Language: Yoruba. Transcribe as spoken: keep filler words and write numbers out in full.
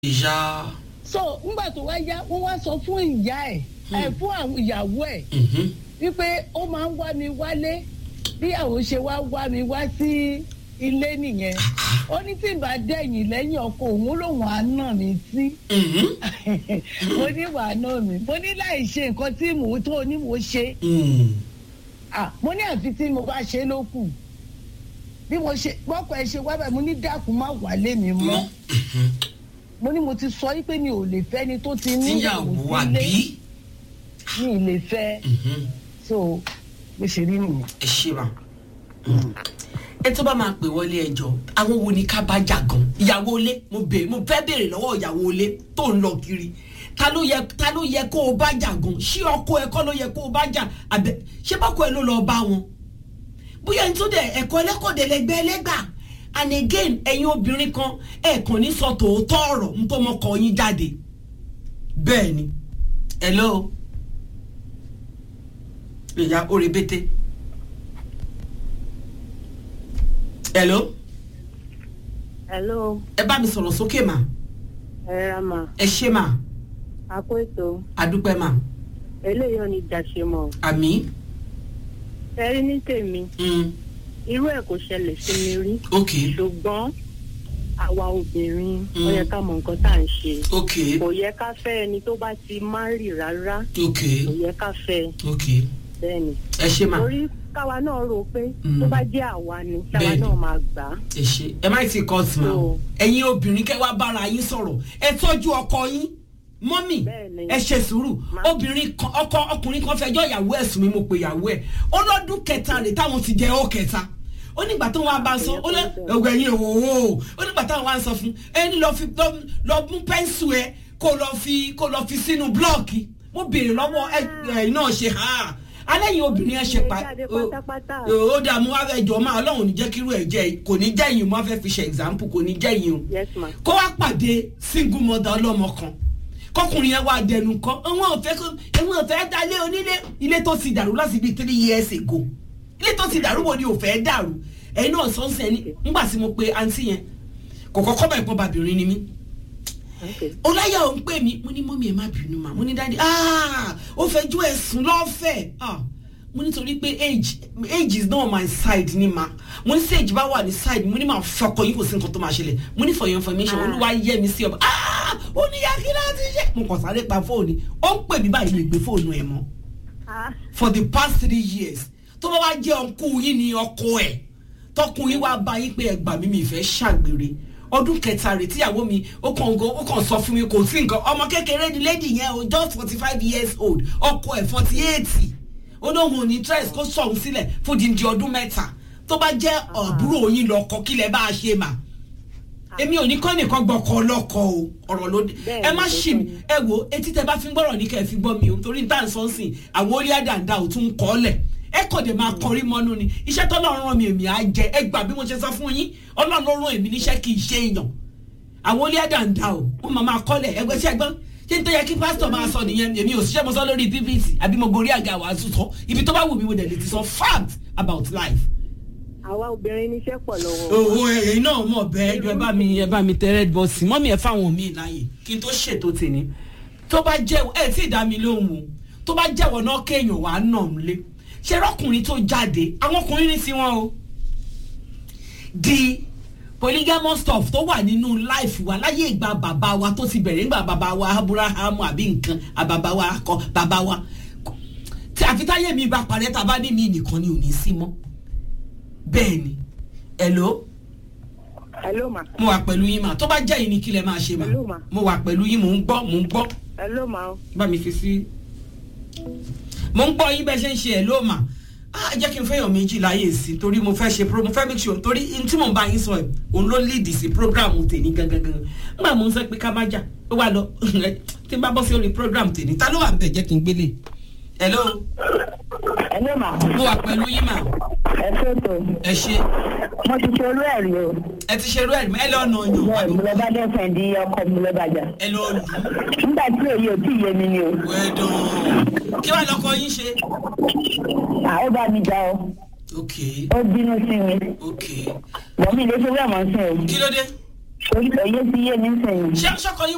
ìyá. so ńgbà tó wá yá wọ́n wá sọ fún ìyá ẹ̀ ẹ̀ fún àwọn ìyàwó ẹ̀ wípé ó máa ń wá mi wálé bí àwọn ṣe wá wá mi wá sí ilé nìyẹn ó ní tí ìbá dẹ̀yìn lẹ́yìn ọkọ òun lòun á nà mí sí mo ní wàá nà mí mo ní láì ṣe nǹkan tí mò ń tó ní mo ṣe mo ní àfi tí mo bá ṣe ló kù bí mo ṣe bọ́kọ̀ ẹ ṣe wá báyìí mo ní dákun má wálé mi mọ́ mo ní mo ti sọ yí pé mi ò lè fẹ́ ni tó ti ní ìyàwó sílé mi ì lè fẹ́ so bó ṣe rí nìyẹn. ẹ ṣe wa ẹ tó bá máa pè wọlé ẹjọ́ àwọn wo ni ká bá jà gan ìyàwó ilé mo bèrè mo fẹ́ bèrè lọ́wọ́ ìyàwó ilé tó ń lọ kiri ta ló yẹ ta ló yẹ kó o bá jà gan ṣé ọkọ ẹ kọ́ ló yẹ kó o bá jà àbẹ ṣé bọ́kọ ẹ ló lọ bá wọn bóyá ní tó dẹ ẹ̀kọ́ ẹlẹ́kọ̀ọ́dẹ lẹgbẹ́ ẹlẹ́gbà and again ẹ̀yin obìnrin kan ẹ̀ kàn ní sọ tòótọ́ ọ̀rọ̀ n tó mọ́kọ yín jáde bẹ́ẹ̀ ni hello ìyá orebete hello hello ẹ bá mi sọ̀rọ̀ sókè mà ẹ ra mà ẹ ṣe mà àpò ètò àdúpẹ́ mà eléyìí ò ní jàṣe mọ́ àmì ẹ rí ní tèmi irú ẹ̀ kò ṣẹlẹ̀ sí mi rí ok ṣùgbọ́n àwa obìnrin ó yẹ ká mọ nǹkan tá à ń ṣe ok kò yẹ ká fẹ́ ẹni tó bá ti márì rárá ok kò yẹ ká fẹ́ ok bẹ́ẹ̀ ni ẹ ṣe mà torí káwa náà rò pé tó bá jẹ́ àwa ni káwa Bẹ́ẹ̀ni. náà máa gbà á. ẹ ṣe ẹ má ti kọ́ sí ma So- ẹ̀yin obìnrin kẹ́ wá bára yín sọ̀rọ̀ ẹ tọ́jú ọkọ yín mọ́mì Bẹ́ẹ̀ni. ẹ ṣe sùúrù Ma- obìnrin kan ọkọ ọkùnrin kan fẹjọ́ ìyàwó ẹ̀ sùn mi mo pe ìyàwó ẹ̀ ó lọ́dún kẹta rẹ̀ táwọn ti jẹ ó kẹta ó nígbà tó wọn bá sọ ó lẹ ẹgbẹ yín òwò ó nígbà táwọn wá ń sọ fún ẹni lọ fi lọ- lọ mú pẹ́ńsù ẹ kó lọ fi kó lọ fi sínú blọọkì mo béèrè lọ́wọ́ ẹ ẹ náà ṣe ha alẹ́yìn obìnrin ẹ ṣe pa Ẹ jáde pátápátá. ó dààmú wá fẹ́ jọ máa ọlọ́run ní jẹ́ kírú ẹ̀ jẹ́ kò ní jẹ́ ìyìn mo fẹ́ fi ṣe example kò ní jẹ́ ìyìn o yes ma kó wá pàdé single mother ọlọ́mọ kan kọkùnrin yẹn wá dẹnu kọ ẹwọn ò fẹ́ kó ẹwọn ò fẹ́ dalé onílé ilé tó ti dàrú láti bíi three years ago ilé tó ti dàrú wo ni ò fẹ́ dàrú ẹ̀yin náà sọ ń sẹ́ni ńgbà tí mo pe àǹtí yẹn kò kọ́kọ́ bá ìpọ́n bàbìrin ni mí okay ọláyà ò ń pè mí mo ní mọ́mí ẹ̀ má bínú mà mo ní dáadé ah ó fẹjú ẹ̀sùn lọ́fẹ̀ẹ́ ah mo nítorí pé age age is not on my side ni ma mo ní sí age bá wà ní side mo ní máa fọkọ yín kò sí nǹkan tó máa ṣẹlẹ̀ mo ní for your information Ah. olúwa yẹ mi sí ọba ah ó ní yá kí láti ṣe mo kàn sáré pa fóònù ó ń pè mí báyìí lè gbé fóònù ẹ̀ mọ́ ah for the past three years tó bá wá jẹ́ ọkọ yín ní ọkọ ẹ̀ tọkùn yín wá bá yín pé ẹgbàá mi mi ìfẹ́ ṣàgbèrè ọdún kẹta rẹ̀ tíyàwó mi ó kàn go ó kàn sọ fún mi kò sí nǹkan ọmọ kékeré ni lady yẹn o just forty five years old ọkọ ẹ̀ forty eight ó lóun ò ní stress kó sọ̀hún sílẹ̀ fún dídí ọdún mẹ́ta tó bá jẹ́ àbúrò yín lọ́kọ kí lẹ bá a ṣe mà èmi ò ní kọ́ nìkan gbọ́kọ lọ́kọ o ọ̀rọ̀ ló dé Bẹ́ẹ̀ni, ẹ má ṣì mí bẹ́ẹ̀ni. ẹ wo etí tẹ bá fi ń gbọ́rọ̀ ní kẹ́ ẹ fi gbọ́ mi o torí níta sọ́nsìn àwọn orí àdàndà ò tún kọ́ lẹ̀ ẹ kò dé máa kọrí mọ́nú ni iṣẹ́ tọ́lọ́run rán mi èmi á jẹ ẹ gbà bí mo ṣe sọ fún yín ọlọ́run ló rán èmi níṣẹ́ kì í ṣe èèyàn àwọn orí àdàndà ò wọ́n máa máa kọ́lẹ̀ ẹgbẹ́ sí ẹgbọ́n ṣé n tó yẹ kí pásítọ̀ máa sọ nìyẹn èmi ò ṣiṣẹ́ mo sọ lórí B B C àbí mo gorí àga wàásù sọ ibi tó bá wù mí mo dẹ̀ lè ti sọ fact about life àwa obìnrin níṣẹ́ pọ̀ lọ́wọ́ owó ẹ̀yìn náà mọ̀ bẹ́ẹ̀ ẹ bá mi ẹ bá mi tẹ red bus mọ́mí ẹ fáwọn míì láàyè kí n tó ṣètò tèmi tó bá jẹ́ ẹ tí ì dá mi lóhùn o tó bá jẹ́wọ́ náà kéèyàn wà á nà ń lé ṣe rọ́kùnrin tó jáde àwọn ọkùnrin ní tiwọn o the polygamous stuff tó wà nínú life wa láyé ìgbà bàbá wa tó ti bẹ̀rẹ̀ nígbà bàbá wa Abrahamu àbí nǹkan àbàbà wa akọ bàbá wa tí àfitáyé mi bá parẹ́ tá a bá ní mi nìkan ni ò ní sí mọ́ bẹ́ẹ̀ ni hello hello ma mo wà pẹ̀lú yín mà tó bá jẹ́ yín ni kí lẹ máa ṣe mà Hello, ma. mo wà pẹ̀lú yín mò ń gbọ́ mò ń gbọ́ hello ma bá mi fi sí mò ń gbọ́ yín bẹ́ẹ̀ ṣe ń ṣe hello mà á jẹ́ kí n fẹ́yàn méjì láyè sí torí mo fẹ́ ṣe pro mo fẹ́ make sure torí n tí mò ń bá yín sọ ẹ̀ òun ló lead sí program tèmi gangan nígbà mo ń sọ pé ká má jà ó wà lọ tí n bá bọ́ sí orí program tèmi ta ló wà ń bẹ̀ jẹ́ kí n gbélé hello hello ma mo wà pẹ̀lú yín mà ẹ fẹ́ tó ẹ ṣe mo ti ṣe olú ẹ̀rí o ẹ ti ṣerú ẹ̀ ẹ lọ́nà ọ̀yàn bẹ́ẹ̀ mo lọ bá dẹ́sẹ̀ di ọkọ mi lọ bàjá ẹ lọ lù nígbà tí èyí ò tí ì yé mi ni o wẹ́ẹ̀dùn kí wàá lọ́kọ yín ṣe. àwọn bá mi jà o ok ó bínú sí mi ok bọ̀ mi lè ṣe wẹ́ẹ̀mọ̀ sí o kí ló dé orí òye ti yé mi sẹ́yìn. ṣé ṣọkọ yín